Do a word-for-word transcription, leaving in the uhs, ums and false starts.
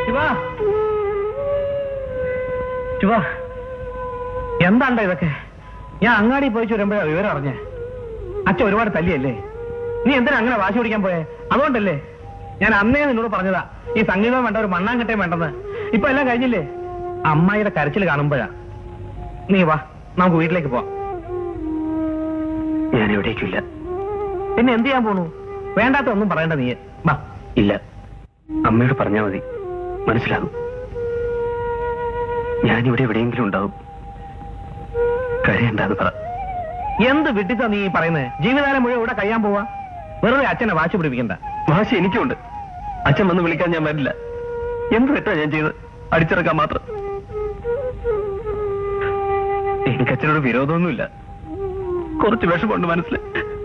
ശിവ ശിവ എന്താണ്ട ഇതൊക്കെ? ഞാൻ അങ്ങാടി പോയി വരുമ്പോഴാ വിവരം അറിഞ്ഞേ. അച്ഛൻ ഒരുപാട് തല്ലിയല്ലേ? നീ എന്തിനാ അങ്ങനെ വാശി പിടിക്കാൻ പോയേ? അതുകൊണ്ടല്ലേ ഞാൻ അന്നേ നിന്നോട് പറഞ്ഞതാ ഈ സംഗീതം വേണ്ട, ഒരു മണ്ണാങ്കട്ടയും വേണ്ടെന്ന്. ഇപ്പൊ എല്ലാം കഴിഞ്ഞില്ലേ? അമ്മായിയുടെ കരച്ചിൽ കാണുമ്പോഴാ. നീ വാ, നമുക്ക് വീട്ടിലേക്ക് പോവാം. ഞാൻ എവിടേക്കില്ല. പിന്നെ എന്ത് ചെയ്യാൻ പോണു? വേണ്ടാത്ത ഒന്നും പറയണ്ട നീ. വാ. ഇല്ല, അമ്മയോട് പറഞ്ഞാൽ മതി, മനസ്സിലാകും. ഞാനിവിടെ എവിടെയെങ്കിലും ഉണ്ടാവും. കരയണ്ടെന്ന് പറ. എന്ത് വിട്ടിത്താ നീ പറയുന്നത്? ജീവിതകാലം മുഴുവൻ ഇവിടെ കഴിയാൻ പോവാ? വെറുതെ അച്ഛനെ വാശി പിടിപ്പിക്കണ്ട. വാശി എനിക്കുണ്ട്. അച്ഛൻ വന്ന് വിളിക്കാൻ ഞാൻ വരില്ല. എന്ത് തെറ്റാ ഞാൻ ചെയ്ത്? അടിച്ചിറക്കാൻ മാത്രം. എനിക്ക് അച്ഛനോട് വിരോധമൊന്നുമില്ല. കുറച്ച് വിഷമുണ്ട് മനസ്സിൽ.